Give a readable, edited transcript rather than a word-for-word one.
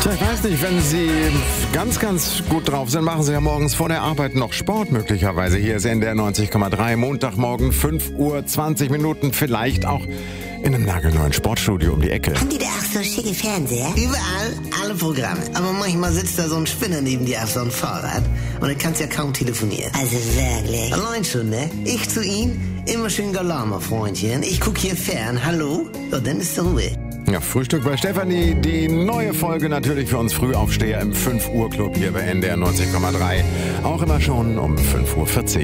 Tja, ich weiß nicht, wenn Sie ganz, ganz gut drauf sind, machen Sie ja morgens vor der Arbeit noch Sport möglicherweise. Hier ist NDR 90,3, Montagmorgen 5:20 Uhr, vielleicht auch in einem nagelneuen Sportstudio um die Ecke. Haben die da auch so schicke Fernseher? Überall, alle Programme. Aber manchmal sitzt da so ein Spinner neben dir auf so einem Fahrrad und dann kannst du ja kaum telefonieren. Also wirklich. Allein schon, ne? Ich zu ihm, immer schön Galama, Freundchen. Ich guck hier fern, hallo? So, dann ist Ruhe. Ja, Frühstück bei Stefanie, die neue Folge natürlich für uns Frühaufsteher im 5 Uhr Club hier bei NDR 90,3. Auch immer schon um 5:40 Uhr.